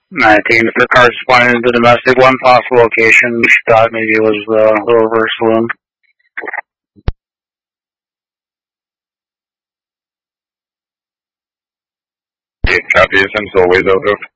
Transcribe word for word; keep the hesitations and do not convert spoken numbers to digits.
I think if the car's pointed to the domestic, one possible location, she thought maybe it was the, the reverse saloon. Okay, copy. I'm still ways out of.